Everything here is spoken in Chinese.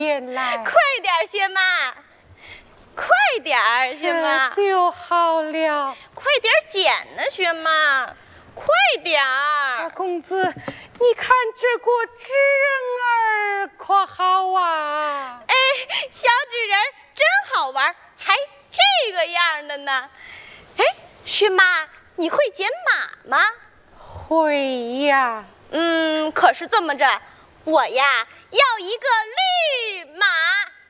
点来， 快点，薛妈，快点，薛妈， 这就好了。 快点捡呢，薛妈，快点大公子，你看这个纸人儿可好啊？ 哎，小纸人真好玩，还这个样的呢。哎，薛妈，你会捡马吗？ 会呀。 可是这么着，我呀要一个绿马。